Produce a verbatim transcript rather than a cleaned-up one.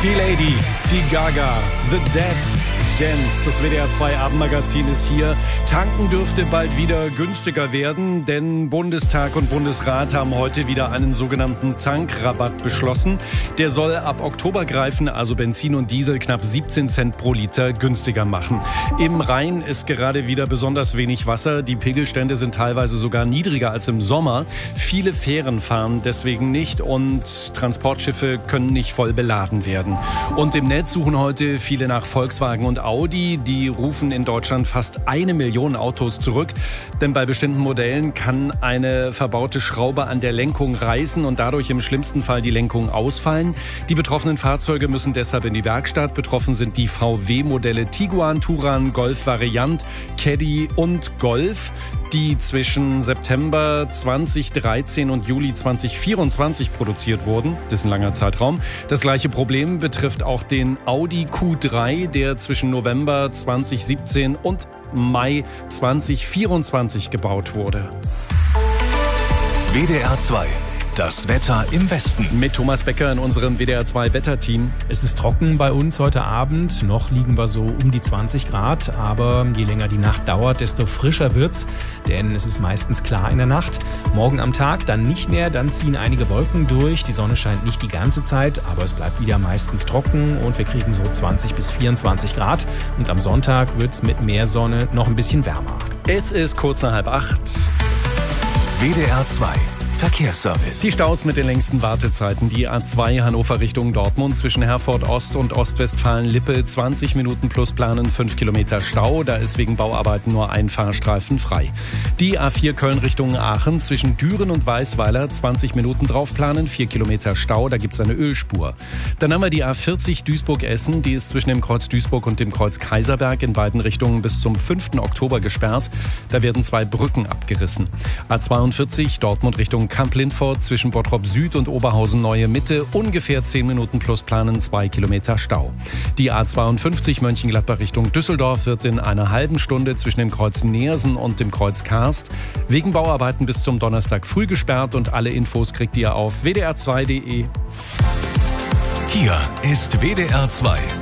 Die Lady, die Gaga, The Dead Dance. Das W D R zwei Abendmagazin ist hier. Tanken dürfte bald wieder günstiger werden, denn Bundestag und Bundesrat haben heute wieder einen sogenannten Tankrabatt beschlossen. Der soll ab Oktober greifen, also Benzin und Diesel knapp siebzehn Cent pro Liter günstiger machen. Im Rhein ist gerade wieder besonders wenig Wasser. Die Pegelstände sind teilweise sogar niedriger als im Sommer. Viele Fähren fahren deswegen nicht und Transportschiffe können nicht voll beladen werden. Und im Netz suchen heute viele nach Volkswagen und Audi. Die rufen in Deutschland fast eine Million Autos zurück. Denn bei bestimmten Modellen kann eine verbaute Schraube an der Lenkung reißen und dadurch im schlimmsten Fall die Lenkung ausfallen. Die betroffenen Fahrzeuge müssen deshalb in die Werkstatt. Betroffen sind die V W-Modelle Tiguan, Touran, Golf Variant, Caddy und Golf, die zwischen September zweitausenddreizehn und Juli zweitausendvierundzwanzig produziert wurden. Das ist ein langer Zeitraum. Das gleiche Problem betrifft auch den Audi Q drei, der zwischen November zweitausendsiebzehn und Mai zweitausendvierundzwanzig gebaut wurde. W D R zwei. Das Wetter im Westen. Mit Thomas Becker in unserem W D R zwei Wetterteam. Es ist trocken bei uns heute Abend. Noch liegen wir so um die zwanzig Grad. Aber je länger die Nacht dauert, desto frischer wird's. Denn es ist meistens klar in der Nacht. Morgen am Tag dann nicht mehr. Dann ziehen einige Wolken durch. Die Sonne scheint nicht die ganze Zeit. Aber es bleibt wieder meistens trocken. Und wir kriegen so zwanzig bis vierundzwanzig Grad. Und am Sonntag wird's mit mehr Sonne noch ein bisschen wärmer. Es ist kurz nach halb acht. W D R zwei. Verkehrsservice. Die Staus mit den längsten Wartezeiten. Die A zwei Hannover Richtung Dortmund zwischen Herford Ost und Ostwestfalen-Lippe. zwanzig Minuten plus planen, fünf Kilometer Stau. Da ist wegen Bauarbeiten nur ein Fahrstreifen frei. Die A vier Köln Richtung Aachen zwischen Düren und Weißweiler. zwanzig Minuten drauf planen, vier Kilometer Stau. Da gibt es eine Ölspur. Dann haben wir die A vierzig Duisburg-Essen. Die ist zwischen dem Kreuz Duisburg und dem Kreuz Kaiserberg in beiden Richtungen bis zum fünften Oktober gesperrt. Da werden zwei Brücken abgerissen. A zweiundvierzig Dortmund Richtung Kamp-Lindfort zwischen Bottrop Süd und Oberhausen Neue Mitte. Ungefähr zehn Minuten plus planen, zwei Kilometer Stau. Die A zweiundfünfzig Mönchengladbach Richtung Düsseldorf wird in einer halben Stunde zwischen dem Kreuz Neersen und dem Kreuz Karst wegen Bauarbeiten bis zum Donnerstag früh gesperrt. Und alle Infos kriegt ihr auf w d r zwei punkt d e. Hier ist W D R zwei.